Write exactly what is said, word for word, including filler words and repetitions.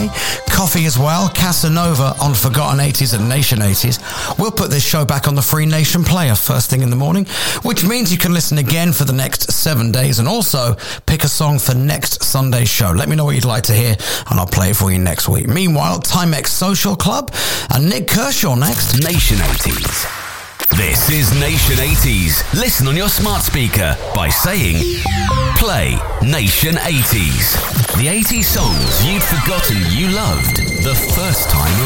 Friday. Coffee as well, Casanova on Forgotten eighties and Nation eighties. We'll put this show back on the Free Nation player first thing in the morning, which means you can listen again for the next seven days and also pick a song for next Sunday's show. Let me know what you'd like to hear and I'll play it for you next week. Meanwhile, Timex Social Club and Nick Kershaw next. Nation eighties. This is Nation eighties. Listen on your smart speaker by saying, play Nation eighties. The eighties songs you'd forgotten you loved the first time